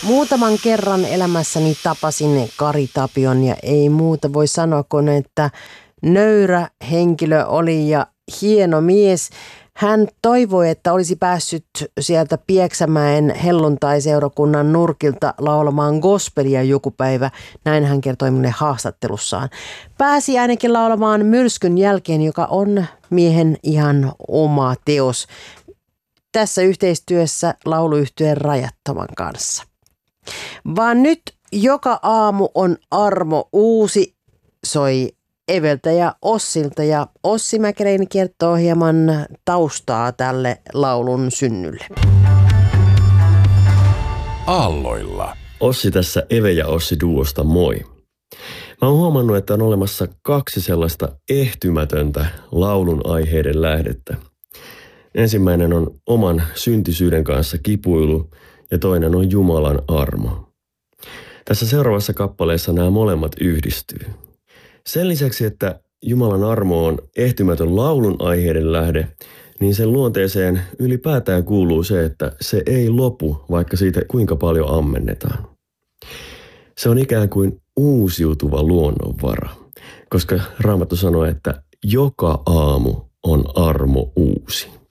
Muutaman kerran elämässäni tapasin Kari Tapion ja ei muuta voi sanoa kuin, että nöyrä henkilö oli ja hieno mies. Hän toivoi, että olisi päässyt sieltä Pieksämäen helluntaiseurakunnan nurkilta laulamaan gospelia joku päivä. Näin hän kertoi minulle haastattelussaan. Pääsi ainakin laulamaan Myrskyn jälkeen, joka on miehen ihan oma teos. Tässä yhteistyössä lauluyhtyeen Rajattoman kanssa. Vaan nyt joka aamu on armo uusi, soi Eveltä ja Ossilta, ja Ossi Mäkereini kertoo hieman taustaa tälle laulun synnylle. Aalloilla. Ossi tässä Eve ja Ossi duosta moi. Mä oon huomannut, että on olemassa 2 sellaista ehtymätöntä laulun aiheiden lähdettä. Ensimmäinen on oman syntisyyden kanssa kipuilu ja toinen on Jumalan armo. Tässä seuraavassa kappaleessa nämä molemmat yhdistyy. Sen lisäksi, että Jumalan armo on ehtymätön laulun aiheiden lähde, niin sen luonteeseen ylipäätään kuuluu se, että se ei lopu, vaikka siitä kuinka paljon ammennetaan. Se on ikään kuin uusiutuva luonnonvara, koska Raamattu sanoo, että joka aamu on armo uusi.